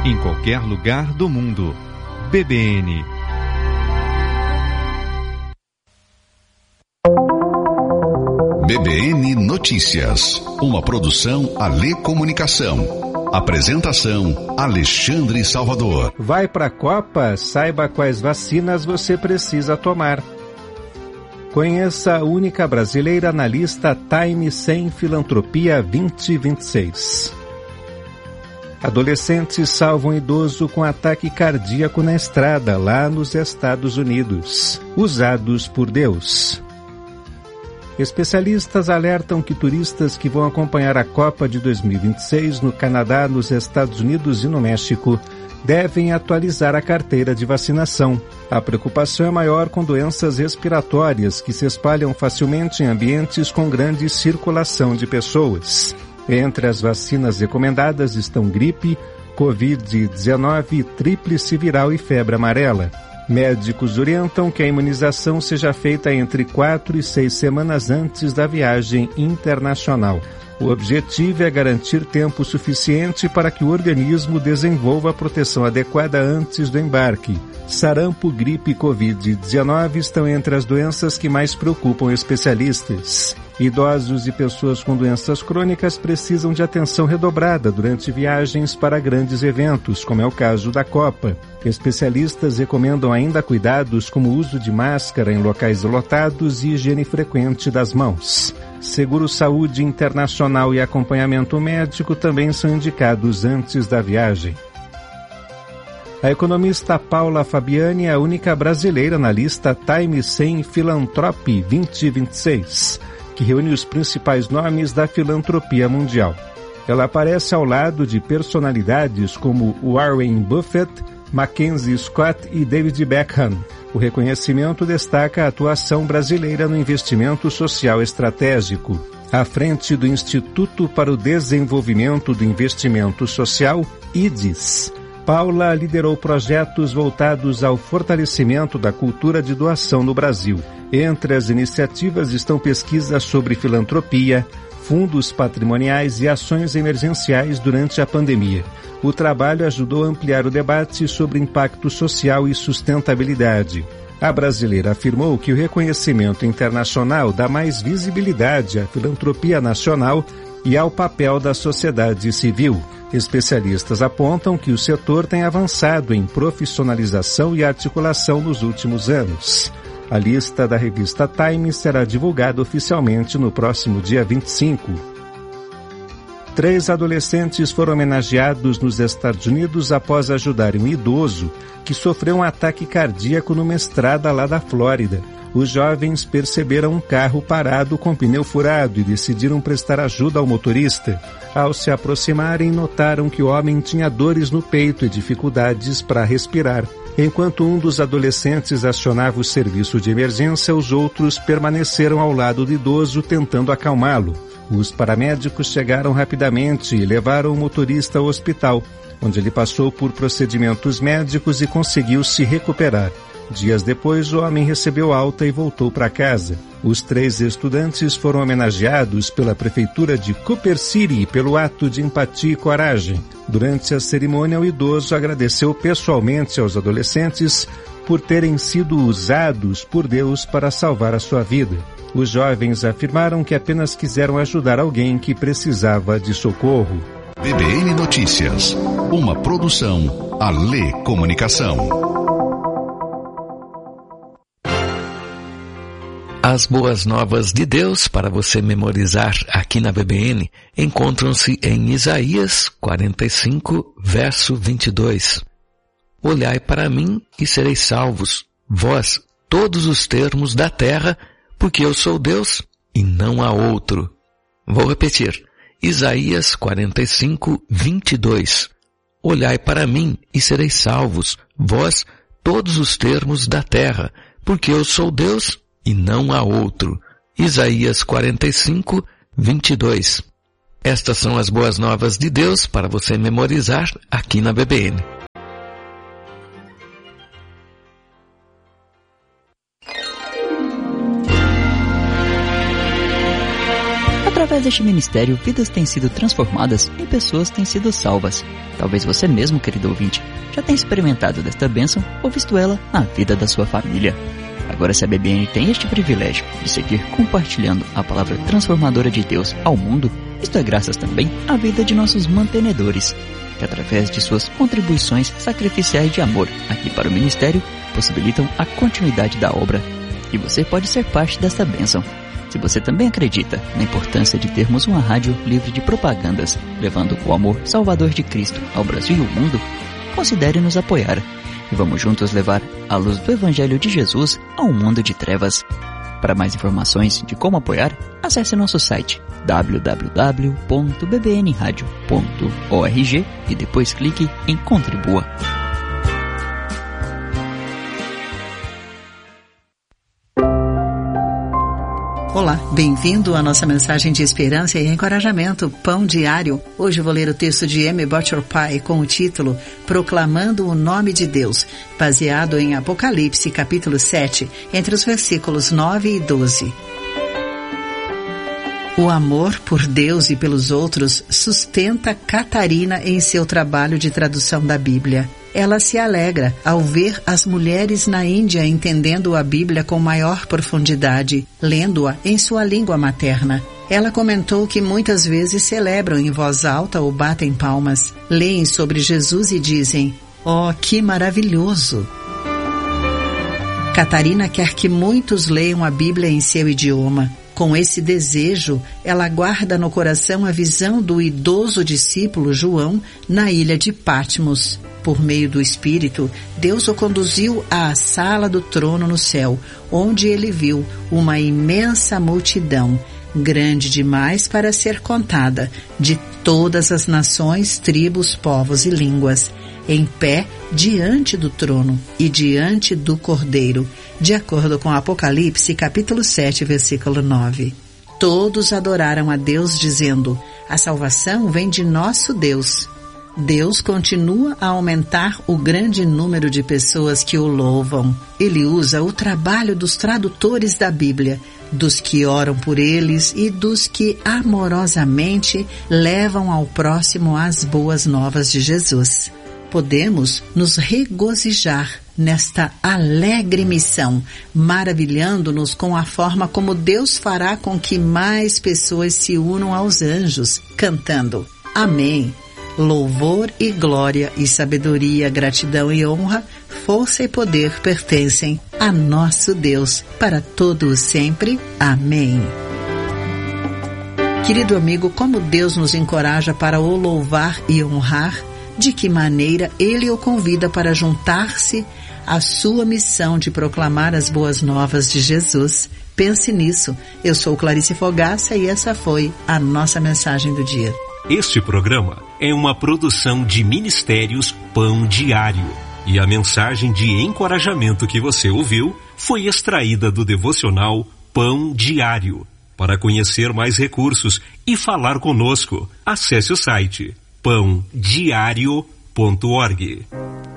em qualquer lugar do mundo. BBN. BBN Notícias, uma produção Alê Comunicação. Apresentação Alexandre Salvador. Vai para a Copa? Saiba quais vacinas você precisa tomar. Conheça a única brasileira na lista Time 100 Filantropia 2026. Adolescentes salvam idoso com ataque cardíaco na estrada, lá nos Estados Unidos. Usados por Deus. Especialistas alertam que turistas que vão acompanhar a Copa de 2026 no Canadá, nos Estados Unidos e no México devem atualizar a carteira de vacinação. A preocupação é maior com doenças respiratórias que se espalham facilmente em ambientes com grande circulação de pessoas. Entre as vacinas recomendadas estão gripe, Covid-19, tríplice viral e febre amarela. Médicos orientam que a imunização seja feita entre 4 e 6 semanas antes da viagem internacional. O objetivo é garantir tempo suficiente para que o organismo desenvolva a proteção adequada antes do embarque. Sarampo, gripe e Covid-19 estão entre as doenças que mais preocupam especialistas. Idosos e pessoas com doenças crônicas precisam de atenção redobrada durante viagens para grandes eventos, como é o caso da Copa. Especialistas recomendam ainda cuidados como o uso de máscara em locais lotados e higiene frequente das mãos. Seguro-saúde internacional e acompanhamento médico também são indicados antes da viagem. A economista Paula Fabiani é a única brasileira na lista Time 100 Philanthropy 2026, que reúne os principais nomes da filantropia mundial. Ela aparece ao lado de personalidades como Warren Buffett, Mackenzie Scott e David Beckham. O reconhecimento destaca a atuação brasileira no investimento social estratégico. À frente do Instituto para o Desenvolvimento do Investimento Social, IDES, Paula liderou projetos voltados ao fortalecimento da cultura de doação no Brasil. Entre as iniciativas estão pesquisas sobre filantropia, fundos patrimoniais e ações emergenciais durante a pandemia. O trabalho ajudou a ampliar o debate sobre impacto social e sustentabilidade. A brasileira afirmou que o reconhecimento internacional dá mais visibilidade à filantropia nacional e ao papel da sociedade civil. Especialistas apontam que o setor tem avançado em profissionalização e articulação nos últimos anos. A lista da revista Time será divulgada oficialmente no próximo dia 25. 3 adolescentes foram homenageados nos Estados Unidos após ajudarem um idoso que sofreu um ataque cardíaco numa estrada lá da Flórida. Os jovens perceberam um carro parado com pneu furado e decidiram prestar ajuda ao motorista. Ao se aproximarem, notaram que o homem tinha dores no peito e dificuldades para respirar. Enquanto um dos adolescentes acionava o serviço de emergência, os outros permaneceram ao lado do idoso tentando acalmá-lo. Os paramédicos chegaram rapidamente e levaram o motorista ao hospital, onde ele passou por procedimentos médicos e conseguiu se recuperar. Dias depois, o homem recebeu alta e voltou para casa. Os 3 estudantes foram homenageados pela Prefeitura de Cooper City pelo ato de empatia e coragem. Durante a cerimônia, o idoso agradeceu pessoalmente aos adolescentes por terem sido usados por Deus para salvar a sua vida. Os jovens afirmaram que apenas quiseram ajudar alguém que precisava de socorro. BBN Notícias, uma produção Alê Comunicação. As boas novas de Deus para você memorizar aqui na BBN encontram-se em Isaías 45, verso 22. Olhai para mim e sereis salvos, vós, todos os termos da terra, porque eu sou Deus e não há outro. Vou repetir. Isaías 45, 22. Olhai para mim e sereis salvos, vós, todos os termos da terra, porque eu sou Deus e não há outro. Isaías 45, 22. Estas são as boas novas de Deus para você memorizar aqui na BBN. Através deste ministério, vidas têm sido transformadas e pessoas têm sido salvas. Talvez você mesmo, querido ouvinte, já tenha experimentado desta bênção ou visto ela na vida da sua família. Agora, se a BBN tem este privilégio de seguir compartilhando a palavra transformadora de Deus ao mundo, isto é graças também à vida de nossos mantenedores, que através de suas contribuições sacrificiais de amor aqui para o ministério, possibilitam a continuidade da obra. E você pode ser parte desta bênção. Se você também acredita na importância de termos uma rádio livre de propagandas, levando o amor salvador de Cristo ao Brasil e ao mundo, considere nos apoiar. E vamos juntos levar a luz do Evangelho de Jesus a um mundo de trevas. Para mais informações de como apoiar, acesse nosso site www.bbnradio.org e depois clique em Contribua. Olá, bem-vindo à nossa mensagem de esperança e encorajamento, Pão Diário. Hoje eu vou ler o texto de M. Butcher Pye com o título Proclamando o Nome de Deus, baseado em Apocalipse, capítulo 7, entre os versículos 9 e 12. O amor por Deus e pelos outros sustenta Catarina em seu trabalho de tradução da Bíblia. Ela se alegra ao ver as mulheres na Índia entendendo a Bíblia com maior profundidade, lendo-a em sua língua materna. Ela comentou que muitas vezes celebram em voz alta ou batem palmas, leem sobre Jesus e dizem: "Oh, que maravilhoso!" Catarina quer que muitos leiam a Bíblia em seu idioma. Com esse desejo, ela guarda no coração a visão do idoso discípulo João na ilha de Patmos. Por meio do Espírito, Deus o conduziu à sala do trono no céu, onde ele viu uma imensa multidão, grande demais para ser contada, de todas as nações, tribos, povos e línguas, em pé diante do trono e diante do Cordeiro, de acordo com Apocalipse, capítulo 7, versículo 9. Todos adoraram a Deus, dizendo: "A salvação vem de nosso Deus." Deus continua a aumentar o grande número de pessoas que o louvam. Ele usa o trabalho dos tradutores da Bíblia, dos que oram por eles e dos que amorosamente levam ao próximo as boas novas de Jesus. Podemos nos regozijar nesta alegre missão, maravilhando-nos com a forma como Deus fará com que mais pessoas se unam aos anjos, cantando: Amém. Louvor e glória e sabedoria, gratidão e honra, força e poder pertencem a nosso Deus, para todo o sempre. Amém. Querido amigo, como Deus nos encoraja para o louvar e honrar, de que maneira Ele o convida para juntar-se à sua missão de proclamar as boas novas de Jesus. Pense nisso. Eu sou Clarice Fogaça e essa foi a nossa mensagem do dia. Este programa é uma produção de Ministérios Pão Diário e a mensagem de encorajamento que você ouviu foi extraída do devocional Pão Diário. Para conhecer mais recursos e falar conosco, acesse o site pãodiario.org.